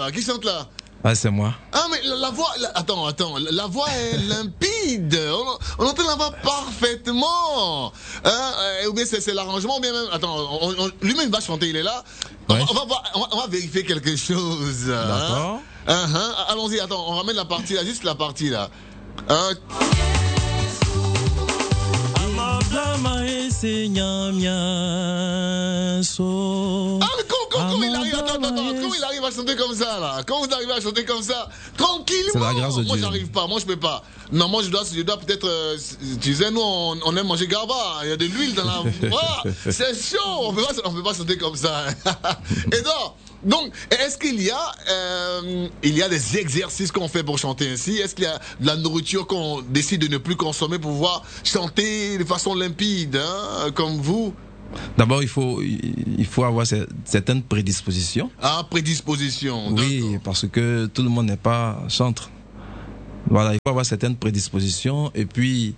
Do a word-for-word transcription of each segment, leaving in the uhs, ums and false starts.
là? Qui chante là? Ah, c'est moi. Ah, mais la, la voix, la, attends, attends, la, la voix est limpide. On, on entend la voix parfaitement. Hein, ou bien c'est, c'est l'arrangement, ou bien même, attends, on, on, lui-même va chanter, il est là. Ouais. On, on, va voir, on, va, on va vérifier quelque chose. D'accord. Hein, hein, allons-y, attends, on ramène la partie là, juste la partie là. Hein. Ah, mais comment, comment, comment il arrive, attends, attends, attends, comment il arrive à chanter comme ça, là? Comment vous arrivez à chanter comme ça? Tranquillement. C'est la grâce de moi, Dieu. j'arrive pas, moi, je peux pas. Non, moi, je dois, je dois peut-être, euh, tu sais, nous, on, on aime manger garba. Il y a de l'huile dans la, voilà. C'est chaud. On peut pas, on peut pas chanter comme ça. Et donc, donc, est-ce qu'il y a, euh, il y a des exercices qu'on fait pour chanter ainsi? Est-ce qu'il y a de la nourriture qu'on décide de ne plus consommer pour pouvoir chanter de façon limpide, hein, comme vous? D'abord, il faut, il faut avoir certaines prédispositions. Ah, prédisposition. Oui, d'accord. Parce que tout le monde n'est pas chantre. Voilà, il faut avoir certaines prédispositions et puis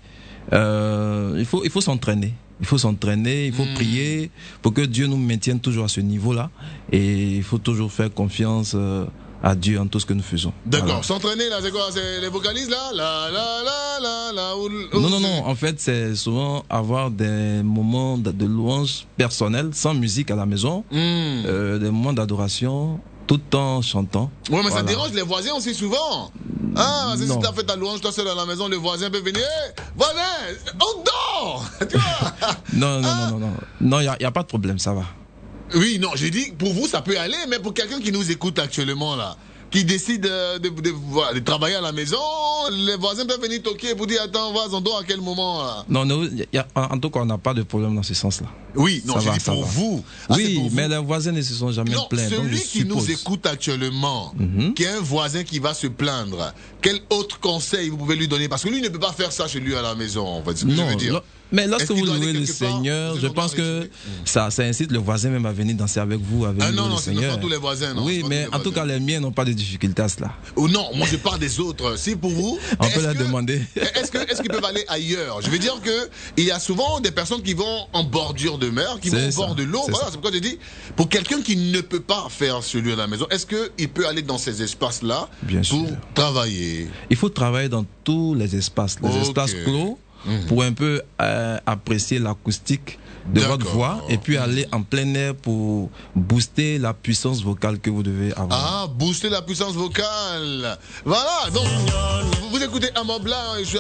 euh, il faut, il faut s'entraîner. Il faut s'entraîner, il faut mmh. prier pour que Dieu nous maintienne toujours à ce niveau-là. Et il faut toujours faire confiance euh, à Dieu en tout ce que nous faisons. D'accord. Voilà. S'entraîner, là, c'est quoi? C'est les vocalises, là? La, la, la, la, la, ou, ou, Non, non, non. En fait, c'est souvent avoir des moments de, de louange personnelle, sans musique à la maison, mmh. euh, des moments d'adoration, tout en chantant. Ouais, mais voilà. Ça dérange les voisins aussi souvent. Ah, c'est si t'as fait ta louange, toi seul à la maison, le voisin peut venir. Hey, voisin, on dort. Tu vois? Non, non, ah. non, non, non. Non, il n'y a, a pas de problème, ça va. Oui, non, j'ai dit, pour vous, ça peut aller, mais pour quelqu'un qui nous écoute actuellement, là, qui décide de, de, de, de, de travailler à la maison, les voisins peuvent venir toquer pour dire, attends, vas, on dort à quel moment, là? Non, non, y a, en tout cas, on n'a pas de problème dans ce sens-là. Oui, non, j'ai dit pour vous. Ah, oui, pour mais vous. Les voisins ne se sont jamais non, plaints. Celui donc qui suppose. nous écoute actuellement, mm-hmm. qui est un voisin qui va se plaindre, quel autre conseil vous pouvez lui donner? Parce que lui ne peut pas faire ça chez lui à la maison, en fait, c'est ce que non, je veux dire. Lo- mais lorsque vous louez le Seigneur, je pense que ça, ça incite le voisin même à venir danser avec vous, avec ah, non, le non, Seigneur. Non, non, c'est tous les voisins. Non, oui, mais en tout cas, les miens n'ont pas de difficultés à cela. Oh non, moi je parle des autres. Si pour vous, on peut leur demander. Est-ce que, est-ce qu'ils peuvent aller ailleurs? Je veux dire que il y a souvent des personnes qui vont en bordure de mer, qui c'est vont ça, au bord de l'eau. Voilà, c'est pourquoi je dis, pour quelqu'un qui ne peut pas faire celui à la maison, est-ce qu'il peut aller dans ces espaces-là Bien pour sûr. travailler? Il faut travailler dans tous les espaces, les okay. espaces clos, mmh. pour un peu euh, apprécier l'acoustique de D'accord. votre voix et puis aller en plein air pour booster la puissance vocale que vous devez avoir. Ah, booster la puissance vocale. Voilà, donc vous, vous écoutez Amon Blanc, je suis